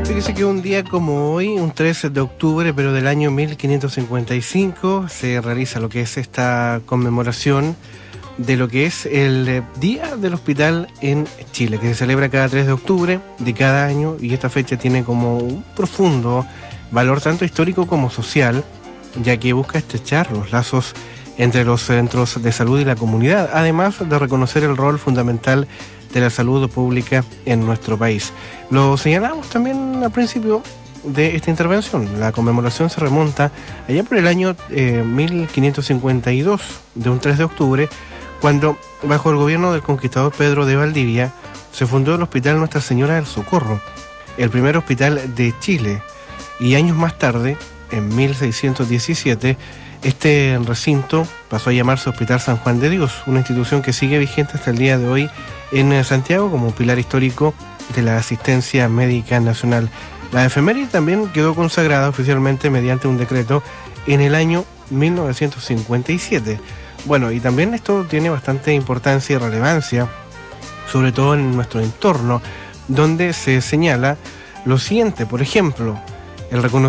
Fíjese que un día como hoy, un 13 de octubre, pero del año 1555, se realiza lo que es esta conmemoración de lo que es el Día del Hospital en Chile, que se celebra cada 3 de octubre de cada año, y esta fecha tiene como un profundo valor tanto histórico como social, ya que busca estrechar los lazos entre los centros de salud y la comunidad, además de reconocer el rol fundamental de la salud pública en nuestro país. Lo señalamos también al principio de esta intervención. La conmemoración se remonta allá por el año 1552, de un 3 de octubre, cuando, bajo el gobierno del conquistador Pedro de Valdivia, se fundó el Hospital Nuestra Señora del Socorro, el primer hospital de Chile, y años más tarde, en 1617, este recinto pasó a llamarse Hospital San Juan de Dios, una institución que sigue vigente hasta el día de hoy en Santiago como pilar histórico de la asistencia médica nacional. La efeméride también quedó consagrada oficialmente mediante un decreto en el año 1957. Bueno, y también esto tiene bastante importancia y relevancia, sobre todo en nuestro entorno, donde se señala lo siguiente: por ejemplo, el reconocimiento